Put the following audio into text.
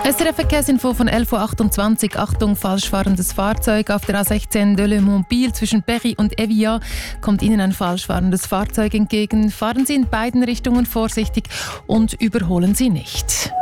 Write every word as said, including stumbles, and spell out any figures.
S R F-Verkehrsinfo von elf Uhr achtundzwanzig. Achtung, falsch fahrendes Fahrzeug auf der A sechzehn de Le Mont-Biel zwischen Péry und Évian kommt Ihnen ein falsch fahrendes Fahrzeug entgegen. Fahren Sie in beiden Richtungen vorsichtig und überholen Sie nicht.